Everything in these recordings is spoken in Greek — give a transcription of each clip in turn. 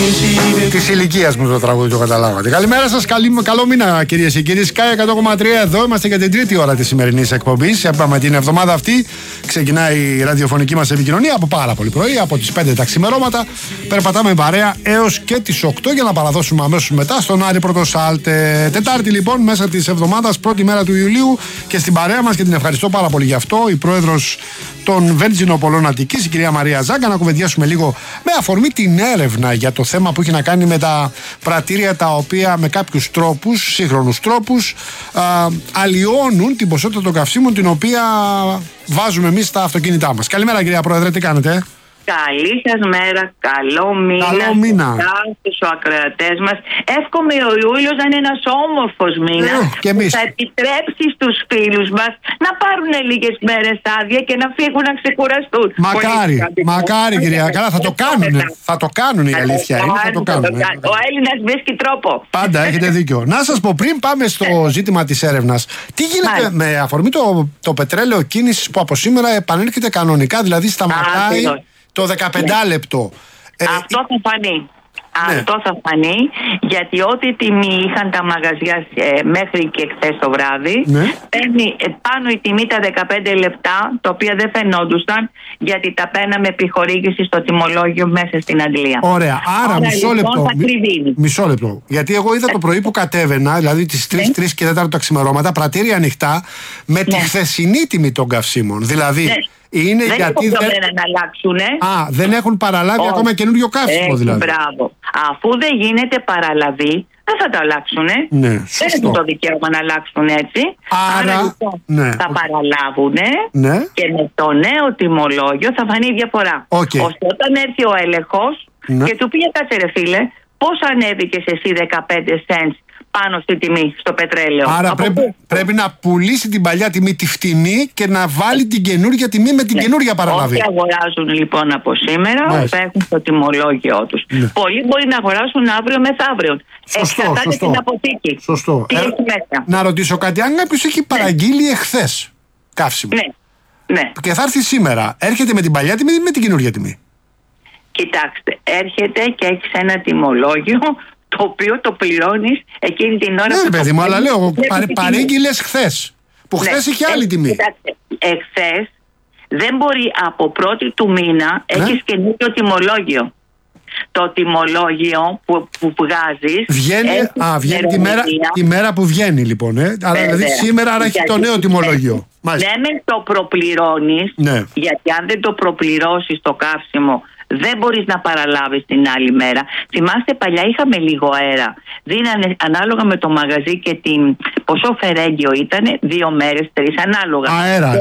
Της ηλικίας μου το τραγούδι, το καταλάβατε. Καλημέρα σας, καλό μήνα κυρίες και κύριοι. Sky 100,3 εδώ. Είμαστε για την τρίτη ώρα της σημερινής εκπομπής. Είπαμε την εβδομάδα αυτή ξεκινάει η ραδιοφωνική μας επικοινωνία από πάρα πολύ πρωί, από τις 5 τα ξημερώματα. Περπατάμε παρέα έως και τις 8 για να παραδώσουμε αμέσως μετά στον Άρη Πρωτοσάλτε. Τετάρτη λοιπόν, μέσα της εβδομάδας, πρώτη μέρα του Ιουλίου, και στην παρέα μας, και την ευχαριστώ πάρα πολύ γι' αυτό, η πρόεδρος των Βενζινοπολών Αττικής, η κυρία Μαρία Ζάγκα, να κουβεντιάσουμε λίγο με αφορμή την έρευνα για το θέμα που έχει να κάνει με τα πρατήρια τα οποία με κάποιους τρόπους, σύγχρονους τρόπους, αλλοιώνουν την ποσότητα των καυσίμων την οποία βάζουμε εμείς στα αυτοκίνητά μας. Καλημέρα κυρία Πρόεδρε, τι κάνετε? Καλή σας μέρα, καλό μήνα στους ακροατές μας. Εύχομαι ο Ιούλιος να είναι ένας όμορφος μήνας που θα επιτρέψει στους φίλους μας να πάρουν λίγες μέρες άδεια και να φύγουν να ξεκουραστούν. Μακάρι κυρία, καλά, θα το κάνουν η αλήθεια είναι, θα το κάνουν. Ο Έλληνας βρίσκει τρόπο. Πάντα έχετε δίκιο. Να σας πω, πριν πάμε στο ζήτημα της έρευνας, τι γίνεται με αφορμή το πετρέλαιο κίνησης που από σήμερα επανέρχεται κανονικά, δηλαδή σταματάει το 15 λεπτό. Αυτό θα φανεί. Ναι. Αυτό θα φανεί, γιατί ό,τι τιμή είχαν τα μαγαζιά μέχρι και χθες το βράδυ, παίρνει πάνω η τιμή τα 15 λεπτά, τα οποία δεν φαινόντουσαν, γιατί τα παίρναμε επιχορήγηση στο τιμολόγιο μέσα στην Αγγλία. Ωραία, άρα μισό λεπτό. Μισό λεπτό. Γιατί εγώ είδα το πρωί που κατέβαινα, δηλαδή τις 3 και 4 τα ξημερώματα, πρατήρια ανοιχτά με τη χθεσινή τιμή των καυσίμων. Δηλαδή. Είναι δεν γιατί να αλλάξουνε. Δεν έχουν παραλάβει ακόμα καινούριο καύσιμο δηλαδή. Μπράβο. Αφού δεν γίνεται παραλαβή, δεν θα το αλλάξουνε. Ναι, δεν έχουν το δικαίωμα να αλλάξουν έτσι. Άρα λοιπόν, θα παραλάβουνε και με το νέο τιμολόγιο θα φανεί η διαφορά. Ώστε όταν έρθει ο έλεγχος και του πει, κάτσε ρε φίλε, πώς ανέβηκες εσύ 15 cents πάνω στη τιμή, στο πετρέλαιο. Άρα πρέπει να πουλήσει την παλιά τιμή τη φτηνή και να βάλει την καινούργια τιμή με την καινούργια παραλαβή. Όσοι αγοράζουν λοιπόν από σήμερα θα έχουν το τιμολόγιο τους. Πολλοί μπορεί να αγοράσουν αύριο μεθαύριο. Εξαρτάται την αποθήκη. Σωστό. Τι έχει μέσα. Να ρωτήσω κάτι, αν κάποιος έχει παραγγείλει εχθές καύσιμο και θα έρθει σήμερα, έρχεται με την παλιά τιμή ή με την καινούργια τιμή? Κοιτάξτε, έρχεται και έχει ένα τιμολόγιο το οποίο το πληρώνεις εκείνη την ώρα. Ναι, παιδί μου, αλλά λέω, παρήγγειλες χθες, που χθες είχε άλλη τιμή. Κοιτάξτε, εχθές δεν μπορεί από πρώτη του μήνα έχεις καινούριο τιμολόγιο. Το τιμολόγιο που βγάζεις βγαίνει τη μέρα που βγαίνει λοιπόν. Αλλά δηλαδή σήμερα έχει το νέο τιμολόγιο. Ναι, με το προπληρώνεις, γιατί αν δεν το προπληρώσεις το καύσιμο δεν μπορείς να παραλάβεις την άλλη μέρα. Θυμάστε, παλιά είχαμε λίγο αέρα. Δίνανε ανάλογα με το μαγαζί και ποσό φερέγγιο ήταν, 2 μέρες, 3 ανάλογα. Αέρα,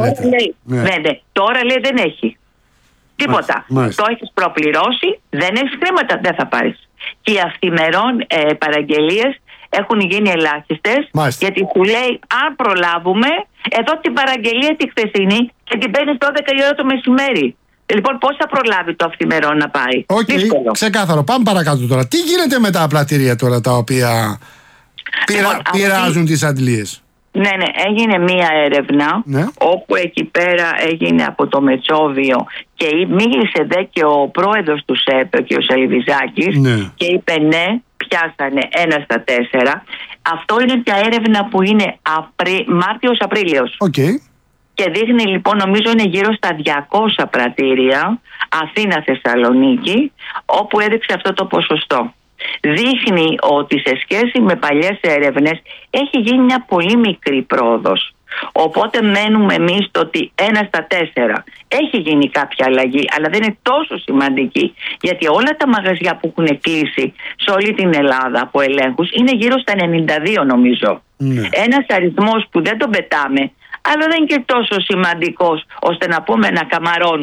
τώρα λέει δεν έχει. Τίποτα. Το έχεις προπληρώσει, δεν έχεις χρήματα, δεν θα πάρεις. Και οι αυθημερών παραγγελίες έχουν γίνει ελάχιστες, γιατί σου λέει αν προλάβουμε, εδώ την παραγγελία τη χθεσινή και την παίρνεις 12 η ώρα το μεσημέρι. Λοιπόν, πώς θα προλάβει το αυθημερό να πάει? Ξεκάθαρο. Πάμε παρακάτω τώρα. Τι γίνεται με τα πλατήρια τώρα τα οποία πειράζουν τις αντλίες? Ναι, έγινε μία έρευνα όπου εκεί πέρα έγινε από το Μετσόβιο και μίλησε δε και ο πρόεδρος του ΣΕΠ, ο κ. Σαλιβιζάκης, και είπε πιάσανε 1 στα 4. Αυτό είναι μια έρευνα που είναι Μάρτιος-Απρίλιος. Και δείχνει λοιπόν, νομίζω είναι γύρω στα 200 πρατήρια, Αθήνα-Θεσσαλονίκη, όπου έδειξε αυτό το ποσοστό. Δείχνει ότι σε σχέση με παλιές έρευνες έχει γίνει μια πολύ μικρή πρόοδος. Οπότε μένουμε εμείς στο ότι 1 στα 4 έχει γίνει κάποια αλλαγή, αλλά δεν είναι τόσο σημαντική, γιατί όλα τα μαγαζιά που έχουν κλείσει σε όλη την Ελλάδα από ελέγχους είναι γύρω στα 92 νομίζω. Ένας αριθμός που δεν τον πετάμε, αλλά δεν είναι και τόσο σημαντικός ώστε να πούμε να καμαρώνουμε.